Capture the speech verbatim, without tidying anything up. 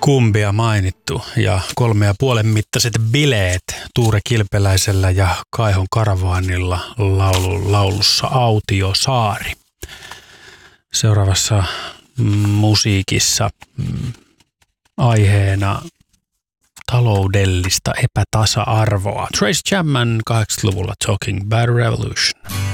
Kumbia mainittu ja kolme ja puolen mittaiset bileet Tuure Kilpeläisellä ja Kaihon Karavaanilla laulu, laulussa Autiosaari. Seuraavassa musiikissa aiheena taloudellista epätasa-arvoa. Tracy Chapman kahdeksankymmentäluvulla Talking About a Revolution.